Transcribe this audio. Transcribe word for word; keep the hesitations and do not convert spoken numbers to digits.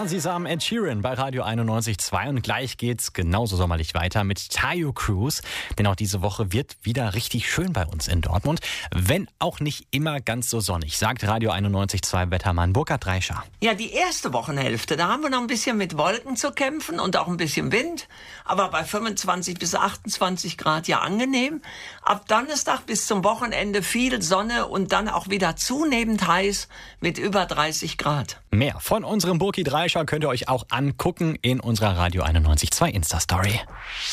Sesam, Ed Sheeran bei Radio einundneunzig Komma zwei und gleich geht's genauso sommerlich weiter mit Tayo Cruz, denn auch diese Woche wird wieder richtig schön bei uns in Dortmund, wenn auch nicht immer ganz so sonnig, sagt Radio einundneunzig Komma zwei Wettermann Burkhard Dreischer. Ja, die erste Wochenhälfte, da haben wir noch ein bisschen mit Wolken zu kämpfen und auch ein bisschen Wind, aber bei fünfundzwanzig bis achtundzwanzig Grad ja angenehm. Ab Donnerstag bis zum Wochenende viel Sonne und dann auch wieder zunehmend heiß mit über dreißig Grad. Mehr von unserem Burki Dreischer könnt ihr euch auch angucken in unserer Radio einundneunzig Komma zwei Insta-Story.